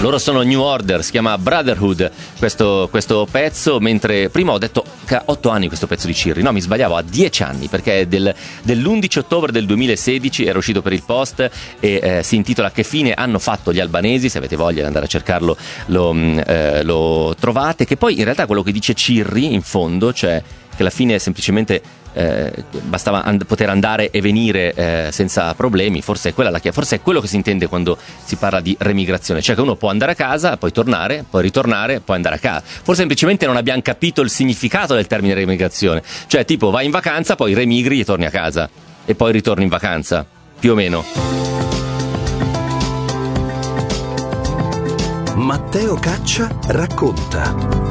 Loro sono New Order, si chiama Brotherhood questo pezzo, mentre prima ho detto che ha 8 anni questo pezzo di Cirri, no, mi sbagliavo, ha 10 anni, perché è dell'11 ottobre del 2016, era uscito per il Post e si intitola Che fine hanno fatto gli albanesi. Se avete voglia di andare a cercarlo lo trovate, che poi in realtà quello che dice Cirri in fondo, cioè che alla fine semplicemente bastava poter andare e venire senza problemi, forse è quello che si intende quando si parla di remigrazione, cioè che uno può andare a casa, poi tornare, poi ritornare, poi andare a casa. Forse semplicemente non abbiamo capito il significato del termine remigrazione, cioè tipo vai in vacanza, poi remigri e torni a casa e poi ritorni in vacanza, più o meno. Matteo Caccia racconta.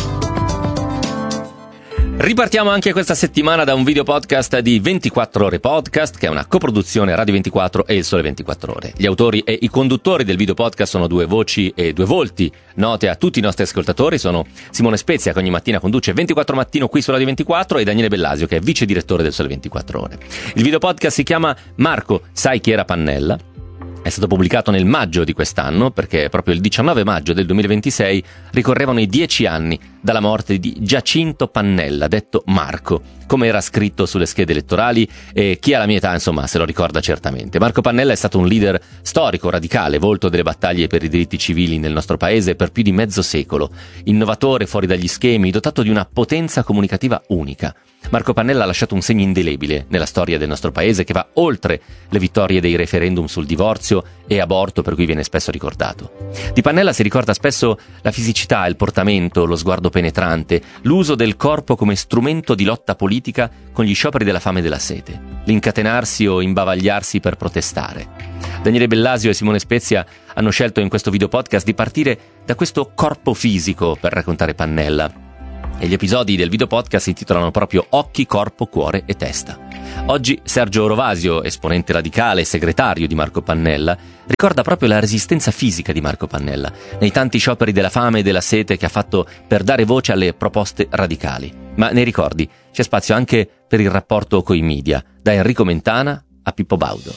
Ripartiamo anche questa settimana da un video podcast di 24 Ore Podcast, che è una coproduzione Radio 24 e Il Sole 24 Ore. Gli autori e i conduttori del video podcast sono due voci e due volti note a tutti i nostri ascoltatori. Sono Simone Spezia, che ogni mattina conduce 24 Mattino qui su Radio 24, e Daniele Bellasio, che è vice direttore del Sole 24 Ore. Il video podcast si chiama Marco, sai chi era Pannella? È stato pubblicato nel maggio di quest'anno, perché proprio il 19 maggio del 2026 ricorrevano i 10 anni dalla morte di Giacinto Pannella, detto Marco, come era scritto sulle schede elettorali, e chi ha la mia età, insomma, se lo ricorda certamente. Marco Pannella è stato un leader storico, radicale, volto delle battaglie per i diritti civili nel nostro paese per più di mezzo secolo, innovatore fuori dagli schemi, dotato di una potenza comunicativa unica. Marco Pannella ha lasciato un segno indelebile nella storia del nostro paese, che va oltre le vittorie dei referendum sul divorzio e aborto, per cui viene spesso ricordato. Di Pannella si ricorda spesso la fisicità, il portamento, lo sguardo penetrante, l'uso del corpo come strumento di lotta politica con gli scioperi della fame e della sete, l'incatenarsi o imbavagliarsi per protestare. Daniele Bellasio e Simone Spezia hanno scelto in questo video podcast di partire da questo corpo fisico per raccontare Pannella, e gli episodi del video podcast si intitolano proprio Occhi, Corpo, Cuore e Testa. Oggi Sergio Rovasio, esponente radicale e segretario di Marco Pannella, ricorda proprio la resistenza fisica di Marco Pannella nei tanti scioperi della fame e della sete che ha fatto per dare voce alle proposte radicali. Ma nei ricordi c'è spazio anche per il rapporto coi media, da Enrico Mentana a Pippo Baudo.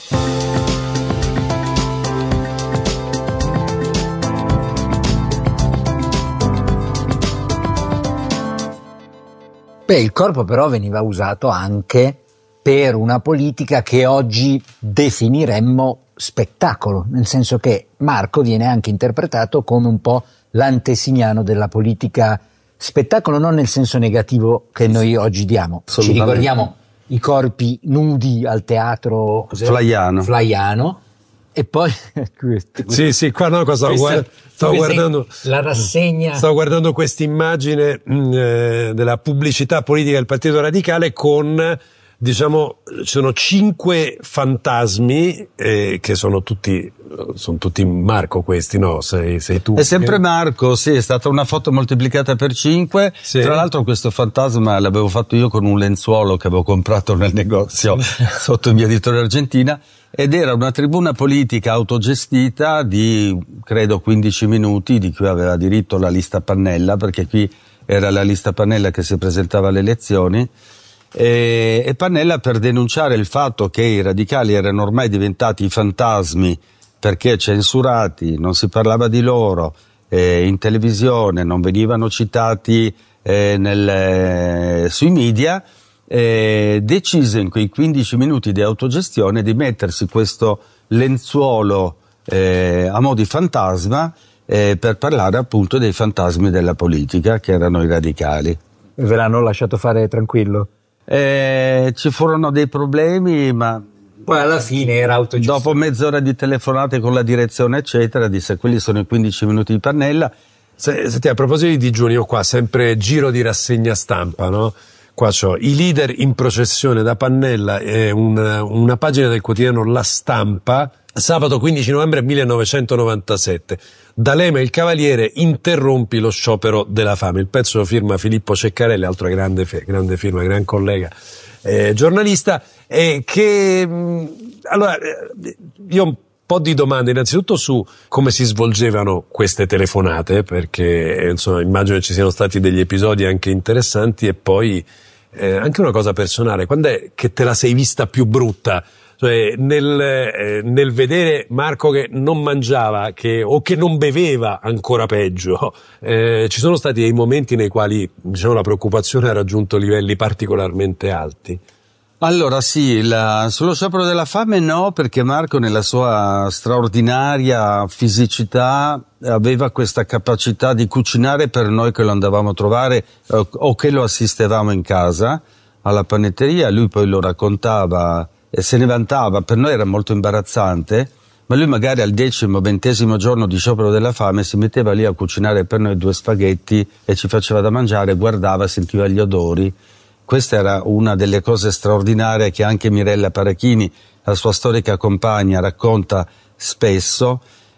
Beh, il corpo però veniva usato anche per una politica che oggi definiremmo spettacolo, nel senso che Marco viene anche interpretato come un po' l'antesignano della politica spettacolo, non nel senso negativo che noi oggi diamo. Ci ricordiamo i corpi nudi al teatro Flaiano. E poi sì, qua no, stavo guardando la rassegna. Stavo guardando questa immagine della pubblicità politica del Partito Radicale con, diciamo, ci sono 5 fantasmi che sono tutti Marco questi, no? Sei tu. È sempre Marco, sì, è stata una foto moltiplicata per 5. Sì. Tra l'altro questo fantasma l'avevo fatto io con un lenzuolo che avevo comprato nel negozio sotto in via Vittorio Argentina. Ed era una tribuna politica autogestita di, credo, 15 minuti, di cui aveva diritto la lista Pannella, perché qui era la lista Pannella che si presentava alle elezioni, e Pannella, per denunciare il fatto che i radicali erano ormai diventati fantasmi perché censurati, non si parlava di loro, in televisione, non venivano citati sui media, decise in quei 15 minuti di autogestione di mettersi questo lenzuolo a mo' di fantasma per parlare appunto dei fantasmi della politica, che erano i radicali. E ve l'hanno lasciato fare tranquillo? Ci furono dei problemi, ma poi alla fine era autogestione. Dopo mezz'ora di telefonate con la direzione eccetera, disse: quelli sono i 15 minuti di Pannella. Senti, a proposito di digiuni, io qua sempre giro di rassegna stampa, no? Qua c'ho i leader in processione da Pannella, una pagina del quotidiano La Stampa, sabato 15 novembre 1997. D'Alema il Cavaliere, interrompi lo sciopero della fame. Il pezzo lo firma Filippo Ceccarelli, altro grande firma, gran collega, giornalista, allora, io ho un po' di domande innanzitutto su come si svolgevano queste telefonate, perché insomma immagino ci siano stati degli episodi anche interessanti, e poi anche una cosa personale: quando è che te la sei vista più brutta? Cioè, nel vedere Marco che non mangiava o che non beveva, ancora peggio, ci sono stati dei momenti nei quali, diciamo, la preoccupazione ha raggiunto livelli particolarmente alti? Allora sì, sullo sciopero della fame no, perché Marco nella sua straordinaria fisicità aveva questa capacità di cucinare per noi che lo andavamo a trovare o che lo assistevamo in casa alla panetteria. Lui poi lo raccontava e se ne vantava. Per noi era molto imbarazzante, ma lui magari al 10° 20° giorno di sciopero della fame si metteva lì a cucinare per noi 2 spaghetti e ci faceva da mangiare, guardava, sentiva gli odori. Questa era una delle cose straordinarie che anche Mirella Parachini, la sua storica compagna, racconta spesso.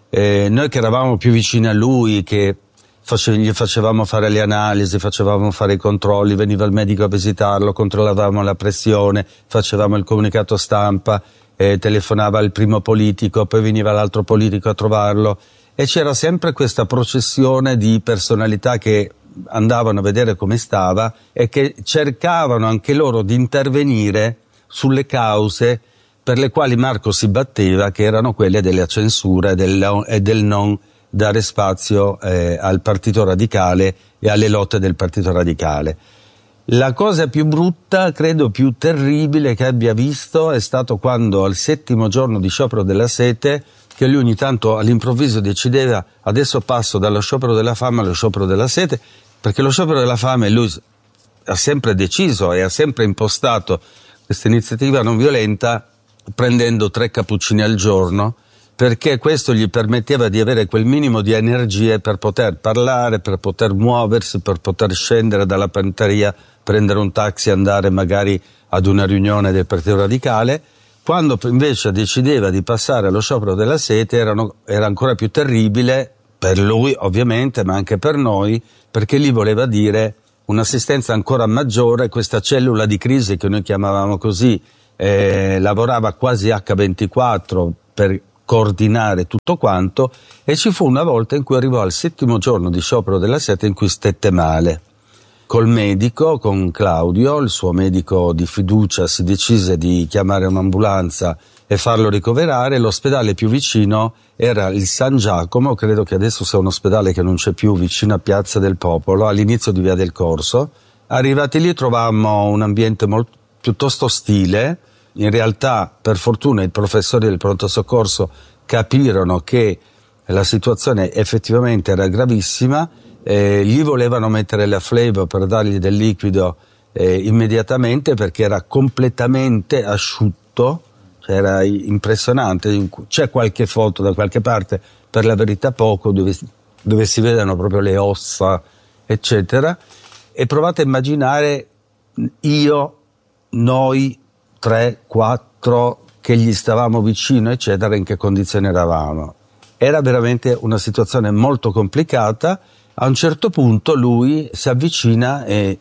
Noi che eravamo più vicini a lui, che gli facevamo fare le analisi, facevamo fare i controlli, veniva il medico a visitarlo, controllavamo la pressione, facevamo il comunicato stampa, telefonava il primo politico, poi veniva l'altro politico a trovarlo e c'era sempre questa processione di personalità che andavano a vedere come stava e che cercavano anche loro di intervenire sulle cause per le quali Marco si batteva, che erano quelle della censura e del non dare spazio al Partito Radicale e alle lotte del Partito Radicale. La cosa più brutta, credo più terribile che abbia visto è stato quando al 7° giorno di sciopero della sete, che lui ogni tanto all'improvviso decideva adesso passo dallo sciopero della fame allo sciopero della sete, perché lo sciopero della fame lui ha sempre deciso e ha sempre impostato questa iniziativa non violenta prendendo 3 cappuccini al giorno, perché questo gli permetteva di avere quel minimo di energie per poter parlare, per poter muoversi, per poter scendere dalla panetteria, prendere un taxi e andare magari ad una riunione del Partito Radicale. Quando invece decideva di passare allo sciopero della sete era ancora più terribile per lui ovviamente, ma anche per noi, perché lì voleva dire un'assistenza ancora maggiore. Questa cellula di crisi che noi chiamavamo così lavorava quasi H24 per coordinare tutto quanto, e ci fu una volta in cui arrivò al 7° giorno di sciopero della sete in cui stette male. Col medico, con Claudio, il suo medico di fiducia, si decise di chiamare un'ambulanza e farlo ricoverare. L'ospedale più vicino era il San Giacomo, credo che adesso sia un ospedale che non c'è più, vicino a Piazza del Popolo, all'inizio di Via del Corso. Arrivati lì trovammo un ambiente piuttosto ostile. In realtà, per fortuna, i professori del pronto soccorso capirono che la situazione effettivamente era gravissima, gli volevano mettere la Flevo per dargli del liquido immediatamente, perché era completamente asciutto, cioè era impressionante. C'è qualche foto da qualche parte, per la verità poco, dove si vedono proprio le ossa, eccetera, e provate a immaginare noi 3, 4 che gli stavamo vicino, eccetera, in che condizioni eravamo. Era veramente una situazione molto complicata. A un certo punto lui si avvicina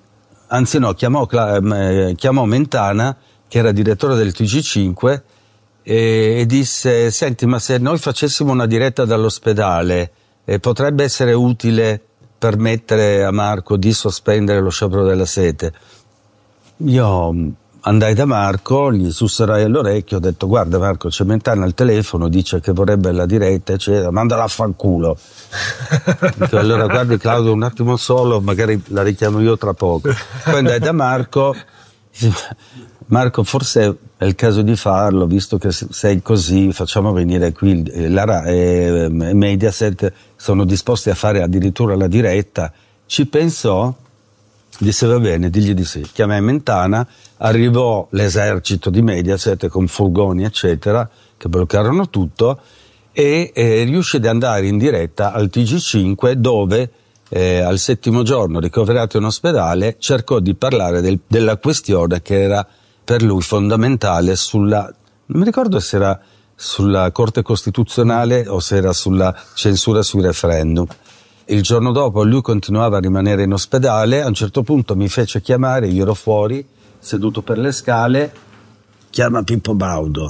chiamò Mentana, che era direttore del TG5, e disse: senti, ma se noi facessimo una diretta dall'ospedale potrebbe essere utile permettere a Marco di sospendere lo sciopero della sete. Io andai da Marco, gli susserai all'orecchio, ho detto: guarda Marco, c'è Mentana al telefono, dice che vorrebbe la diretta, eccetera, mandala a fanculo. Dico, allora guardi Claudio, un attimo solo, magari la richiamo io tra poco. Poi andai da Marco, Marco, forse è il caso di farlo, visto che sei così, facciamo venire qui Mediaset, sono disposti a fare addirittura la diretta. Ci pensò, disse va bene, digli di sì. Chiamai Mentana, arrivò l'esercito di Mediaset con furgoni eccetera che bloccarono tutto e riuscì ad andare in diretta al TG5, dove al 7° giorno, ricoverato in ospedale, cercò di parlare della questione che era per lui fondamentale non mi ricordo se era sulla Corte Costituzionale o se era sulla censura sui referendum. Il giorno dopo lui continuava a rimanere in ospedale. A un certo punto mi fece chiamare, io ero fuori, seduto per le scale: chiama Pippo Baudo.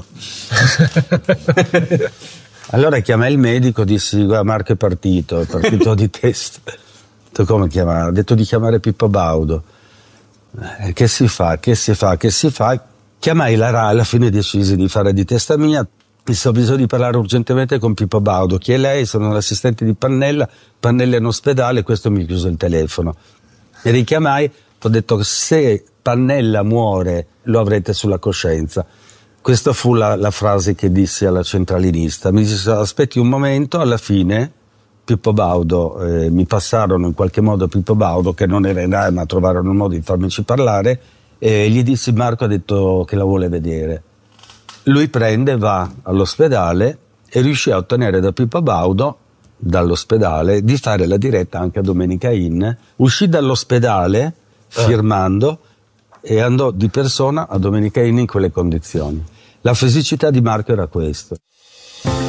Allora chiamai il medico, dissi: guarda, Marco è partito di testa. Ho detto: come chiamare? Ha detto di chiamare Pippo Baudo. Che si fa? Chiamai la RAI, alla fine decisi di fare di testa mia, ho bisogno di parlare urgentemente con Pippo Baudo. Chi è lei? Sono l'assistente di Pannella è in ospedale, questo mi chiuse il telefono. E richiamai, ho detto se Pannella muore lo avrete sulla coscienza. Questa fu la frase che dissi alla centralinista. Mi disse aspetti un momento, alla fine Pippo Baudo, mi passarono in qualche modo Pippo Baudo, che non era in RAI ma trovarono il modo di farmici parlare, e gli dissi Marco ha detto che la vuole vedere. Lui prende, va all'ospedale e riuscì a ottenere da Pippo Baudo, dall'ospedale, di fare la diretta anche a Domenica In. Uscì dall'ospedale firmando e andò di persona a Domenica In quelle condizioni. La fisicità di Marco era questo.